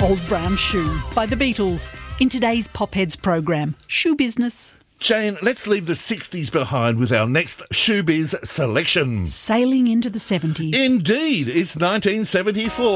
Old Brown Shoe by the Beatles in today's Popheads program, Shoe Business. Jane, let's leave the 60s behind with our next Shoebiz selection. Sailing into the 70s. Indeed, it's 1974.